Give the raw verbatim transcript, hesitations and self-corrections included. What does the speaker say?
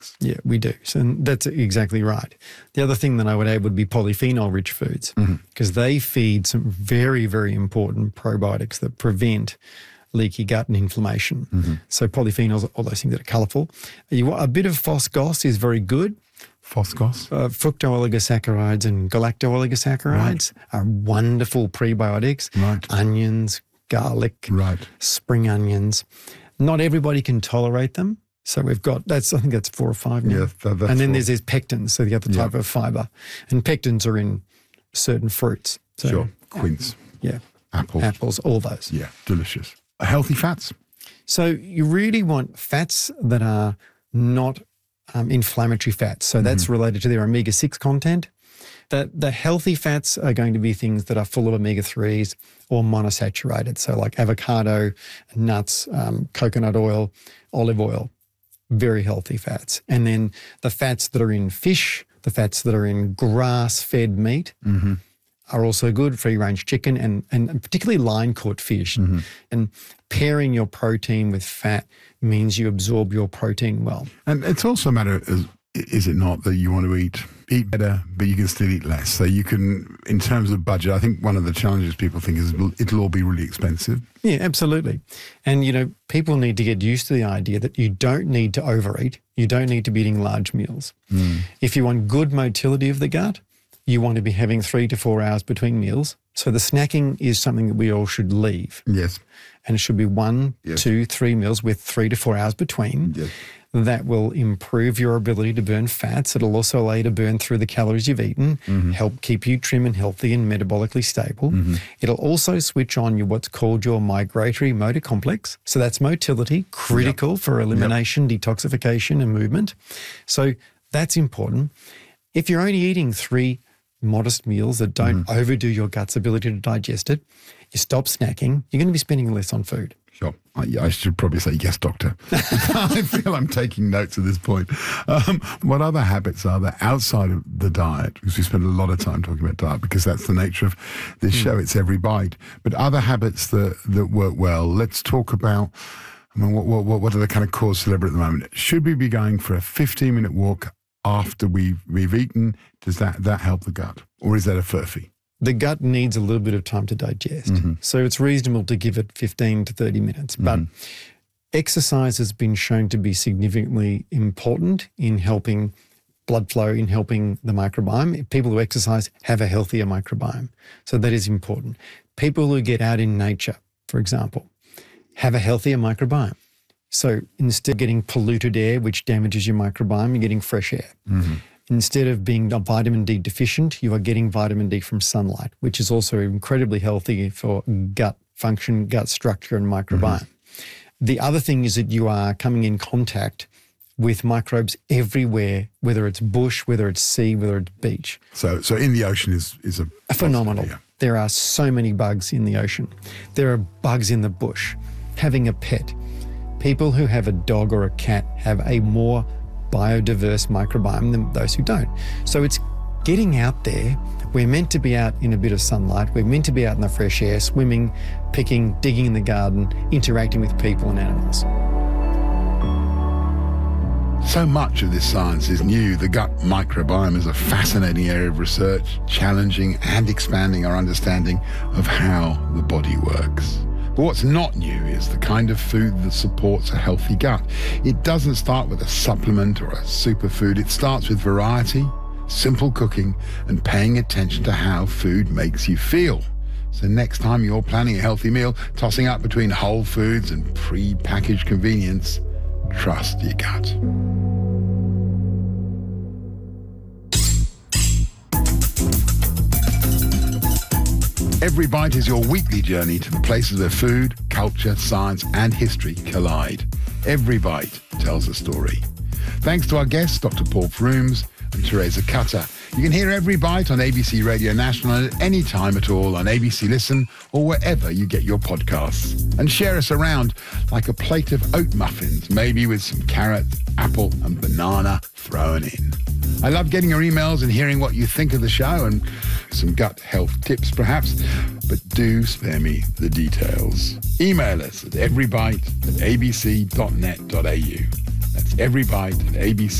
products. Yeah, we do. So that's exactly right. The other thing that I would add would be polyphenol-rich foods, because mm-hmm. they feed some very, very important probiotics that prevent leaky gut and inflammation. Mm-hmm. So polyphenols, all those things that are colourful. You, a bit of Phosgos is very good. Phosgos? Uh, fructooligosaccharides and galactooligosaccharides right. are wonderful prebiotics. Right. Onions, garlic, right. spring onions. Not everybody can tolerate them. So we've got, that's I think that's four or five now. Yeah, that, that's and then four. there's, there's pectins, so the other type yeah. of fibre. And pectins are in certain fruits. So, sure, quince. Yeah. Apples. Apples, all those. Yeah, delicious. Healthy fats? So you really want fats that are not um, inflammatory fats. So mm-hmm. that's related to their omega six content. The, the healthy fats are going to be things that are full of omega threes or monosaturated. So like avocado, nuts, um, coconut oil, olive oil, very healthy fats. And then the fats that are in fish, the fats that are in grass-fed meat, mm-hmm. are also good, free-range chicken and, and particularly line-caught fish. Mm-hmm. And pairing your protein with fat means you absorb your protein well. And it's also a matter of, is it not, that you want to eat eat better, but you can still eat less. So you can, in terms of budget, I think one of the challenges people think is it'll, it'll all be really expensive. Yeah, absolutely. And, you know, people need to get used to the idea that you don't need to overeat. You don't need to be eating large meals. Mm. If you want good motility of the gut, you want to be having three to four hours between meals. So the snacking is something that we all should leave. Yes. And it should be one, yes. two, three meals with three to four hours between. Yes. That will improve your ability to burn fats. It'll also allow you to burn through the calories you've eaten, mm-hmm. help keep you trim and healthy and metabolically stable. Mm-hmm. It'll also switch on your what's called your migratory motor complex. So that's motility, critical yep. for elimination, yep. detoxification and movement. So that's important. If you're only eating three modest meals that don't mm-hmm. overdo your gut's ability to digest it, you stop snacking, you're going to be spending less on food. Sure. I, I should probably say yes, doctor. I feel I'm taking notes at this point. Um, what other habits are there outside of the diet? Because we spend a lot of time talking about diet because that's the nature of this mm. show. It's every bite. But other habits that, that work well. Let's talk about, I mean, what, what, what are the kind of cause celebre at the moment? Should we be going for a fifteen-minute walk after we've, we've eaten? Does that, that help the gut? Or is that a furphy? The gut needs a little bit of time to digest. Mm-hmm. So it's reasonable to give it fifteen to thirty minutes. But mm-hmm. exercise has been shown to be significantly important in helping blood flow, in helping the microbiome. People who exercise have a healthier microbiome. So that is important. People who get out in nature, for example, have a healthier microbiome. So instead of getting polluted air, which damages your microbiome, you're getting fresh air. Mm-hmm. Instead of being vitamin D deficient, you are getting vitamin D from sunlight, which is also incredibly healthy for gut function, gut structure and microbiome. Mm-hmm. The other thing is that you are coming in contact with microbes everywhere, whether it's bush, whether it's sea, whether it's beach. So so in the ocean is, is a... a phenomenal. Yeah. There are so many bugs in the ocean. There are bugs in the bush. Having a pet. People who have a dog or a cat have a more biodiverse microbiome than those who don't. So it's getting out there. We're meant to be out in a bit of sunlight. We're meant to be out in the fresh air, swimming, picking, digging in the garden, interacting with people and animals. So much of this science is new. The gut microbiome is a fascinating area of research, challenging and expanding our understanding of how the body works. But what's not new is the kind of food that supports a healthy gut. It doesn't start with a supplement or a superfood. It starts with variety, simple cooking, and paying attention to how food makes you feel. So next time you're planning a healthy meal, tossing up between whole foods and pre-packaged convenience, trust your gut. Every Bite is your weekly journey to the places where food, culture, science and history collide. Every Bite tells a story. Thanks to our guests, Doctor Paul Frooms and Teresa Cutter. You can hear Every Bite on A B C Radio National and at any time at all on A B C Listen or wherever you get your podcasts. And share us around like a plate of oat muffins, maybe with some carrot, apple and banana thrown in. I love getting your emails and hearing what you think of the show and some gut health tips perhaps, but do spare me the details. Email us at everybite at a b c dot net dot a u. That's everybite at a b c